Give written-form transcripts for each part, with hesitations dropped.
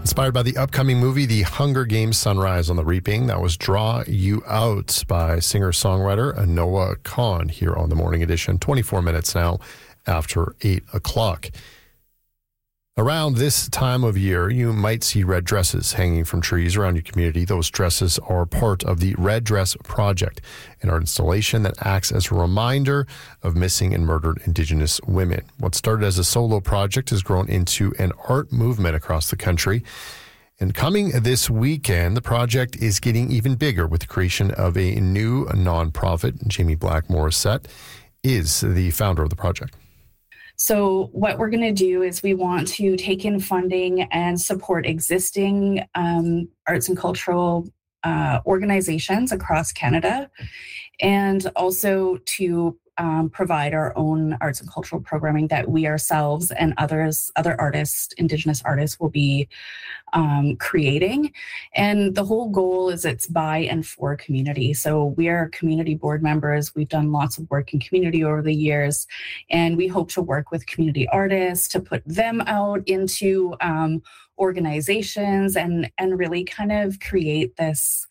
Inspired by the upcoming movie, The Hunger Games Sunrise on the Reaping. That was Draw You Out by singer-songwriter Noah Kahan here on the Morning Edition. 24 minutes now after 8 o'clock. Around this time of year, you might see red dresses hanging from trees around your community. Those dresses are part of the Red Dress Project, an art installation that acts as a reminder of missing and murdered Indigenous women. What started as a solo project has grown into an art movement across the country. And coming this weekend, the project is getting even bigger with the creation of a new nonprofit. Jamie Black-Morissette is the founder of the project. So what we're going to do is we want to take in funding and support existing arts and cultural organizations across Canada, and also to provide our own arts and cultural programming that we ourselves and other artists, Indigenous artists, will be creating. And the whole goal is it's by and for community. So we are community board members. We've done lots of work in community over the years, and we hope to work with community artists to put them out into organizations and really kind of create this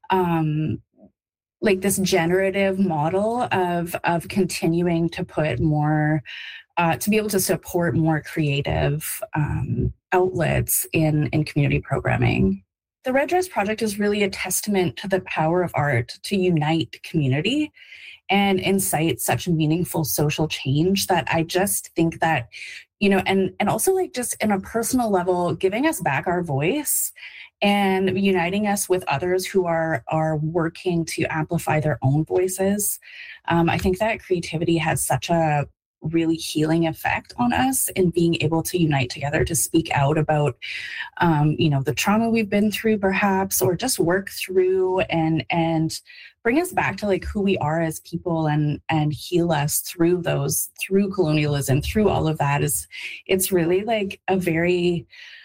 this generative model of continuing to put more, to be able to support more creative outlets in community programming. The Red Dress Project is really a testament to the power of art to unite community and incite such meaningful social change that I just think that, and also just in a personal level, giving us back our voice and uniting us with others who are working to amplify their own voices. I think that creativity has such a really healing effect on us in being able to unite together to speak out about, the trauma we've been through perhaps, or just work through and bring us back to who we are as people and heal us through colonialism, through all of that. It's really a very,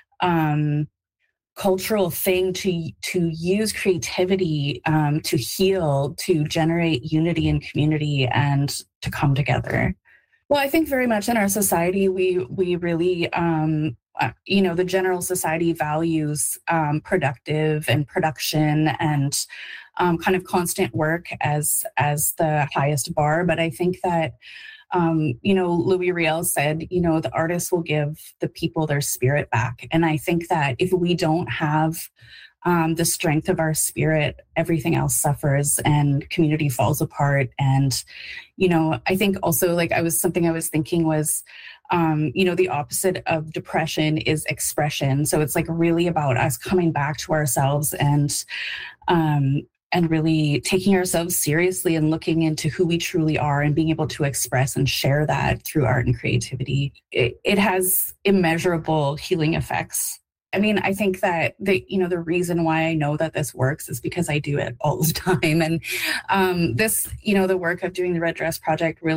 cultural thing to use creativity to heal, to generate unity and community and to come together. Well, I think very much in our society, we really, the general society values productive and production and kind of constant work as the highest bar. But I think that Louis Riel said, the artists will give the people their spirit back. And I think that if we don't have the strength of our spirit, everything else suffers and community falls apart. And, I think also I was thinking was, the opposite of depression is expression. So it's really about us coming back to ourselves and really taking ourselves seriously and looking into who we truly are and being able to express and share that through art and creativity. It has immeasurable healing effects. I mean, I think that the reason why I know that this works is because I do it all the time. And the work of doing the Red Dress Project really